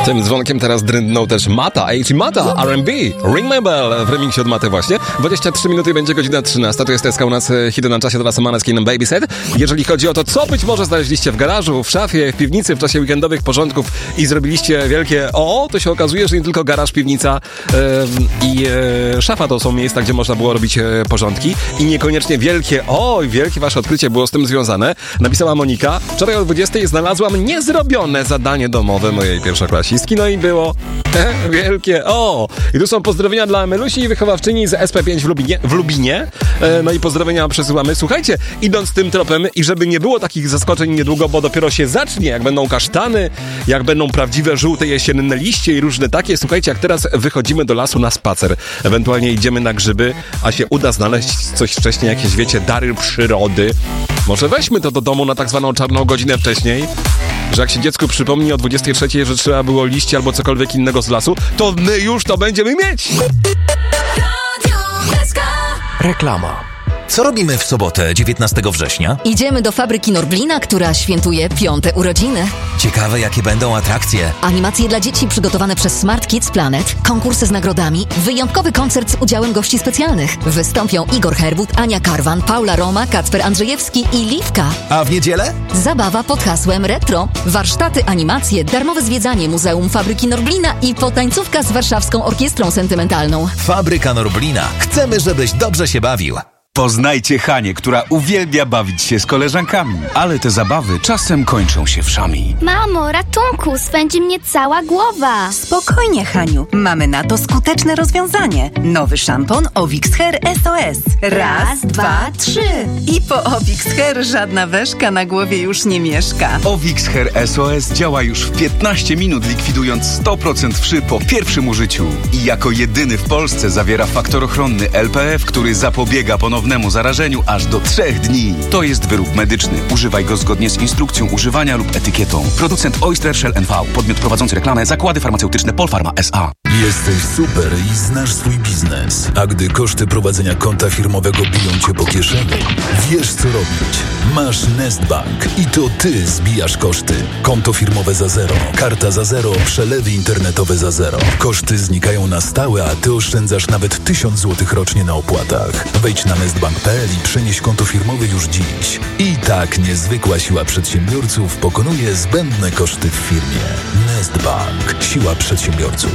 Tym dzwonkiem teraz drędnął też Mata, Mata, R&B, Ring My Bell w remiksie od Maty właśnie. 23 minuty będzie godzina 13, to jest Teska u nas hity na czasie dla Maneskin Babyset. Jeżeli chodzi o to, co być może znaleźliście w garażu, w szafie, w piwnicy w czasie weekendowych porządków i zrobiliście wielkie to się okazuje, że nie tylko garaż, piwnica i szafa to są miejsca, gdzie można było robić porządki i niekoniecznie wielkie wasze odkrycie było z tym związane. Napisała Monika, wczoraj o 20 znalazłam niezrobione zadanie domowe mojej pierwszoklasistki, no i było wielkie I tu są pozdrowienia dla Melusi, wychowawczyni z SP5 w Lubinie. No i pozdrowienia przesyłamy. Słuchajcie, idąc tym tropem i żeby nie było takich zaskoczeń niedługo, bo dopiero się zacznie, jak będą kasztany, jak będą prawdziwe żółte jesienne liście i różne takie. Słuchajcie, jak teraz wychodzimy do lasu na spacer, ewentualnie idziemy na grzyby, a się uda znaleźć coś wcześniej, jakieś wiecie, dary przyrody. Może weźmy to do domu na tak zwaną czarną godzinę wcześniej, że jak się dziecku przypomni o 23, że trzeba było liście albo cokolwiek innego z lasu, to my już to będziemy mieć! Reklama. Co robimy w sobotę, 19 września? Idziemy do fabryki Norblina, która świętuje 5. urodziny. Ciekawe, jakie będą atrakcje. Animacje dla dzieci przygotowane przez Smart Kids Planet, konkursy z nagrodami, wyjątkowy koncert z udziałem gości specjalnych. Wystąpią Igor Herwód, Ania Karwan, Paula Roma, Kacper Andrzejewski i Liwka. A w niedzielę? Zabawa pod hasłem retro. Warsztaty, animacje, darmowe zwiedzanie Muzeum Fabryki Norblina i potańcówka z Warszawską Orkiestrą Sentymentalną. Fabryka Norblina. Chcemy, żebyś dobrze się bawił. Poznajcie Hanię, która uwielbia bawić się z koleżankami, ale te zabawy czasem kończą się wszami. Mamo, ratunku, swędzi mnie cała głowa. Spokojnie, Haniu, mamy na to skuteczne rozwiązanie. Nowy szampon Ovix Hair SOS. Raz, dwa, trzy. I po Ovix Hair żadna weszka na głowie już nie mieszka. Ovix Hair SOS działa już w 15 minut, likwidując 100% wszy po pierwszym użyciu. I jako jedyny w Polsce zawiera faktor ochronny LPF, który zapobiega ponownemu zarażeniu aż do 3 dni. To jest wyrób medyczny. Używaj go zgodnie z instrukcją używania lub etykietą. Producent Oyster Shell NV. Podmiot prowadzący reklamę. Zakłady farmaceutyczne Polpharma S.A. Jesteś super i znasz swój biznes. A gdy koszty prowadzenia konta firmowego biją cię po kieszeni, wiesz co robić. Masz Nestbank i to ty zbijasz koszty. Konto firmowe za zero, karta za zero, przelewy internetowe za zero. Koszty znikają na stałe, a ty oszczędzasz nawet 1000 zł rocznie na opłatach. Wejdź na nestbank.pl i przenieś konto firmowe już dziś. I tak niezwykła siła przedsiębiorców pokonuje zbędne koszty w firmie. Nestbank. Siła przedsiębiorców.